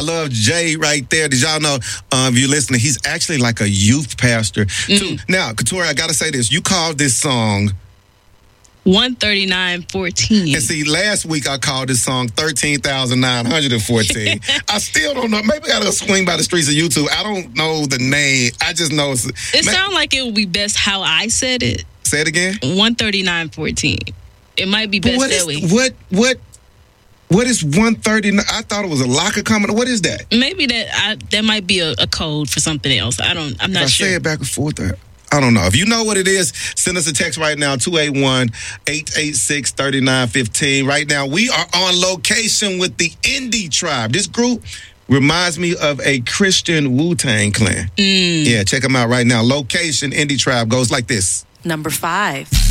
love Jay right there. Did y'all know, if you're listening, he's actually like a youth pastor, too. Now, Katori, I got to say this. You called this song 139.14. And see, last week I called this song 13,914. I still don't know. Maybe I got to swing by the streets of YouTube. I don't know the name. I just know it sounds like it would be best how I said it. Say it again. 139.14. It might be best that way. What is 139? I thought it was a locker comment. What is that? Maybe that might be a code for something else. I'm not sure. I say it back and forth. I don't know. If you know what it is, send us a text right now, 281-886-3915. Right now, we are on location with the Indie Tribe. This group reminds me of a Christian Wu-Tang Clan. Yeah, check them out right now. Location, Indie Tribe goes like this. Number 5.